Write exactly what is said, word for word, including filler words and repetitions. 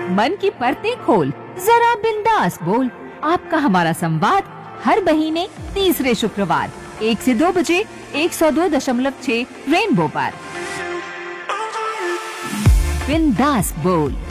मन की परतें खोल, जरा बिंदास बोल। आपका हमारा संवाद हर महीने तीसरे शुक्रवार एक से दो बजे एक सौ दो दशमलव छह रेनबो पर। बिंदास बोल।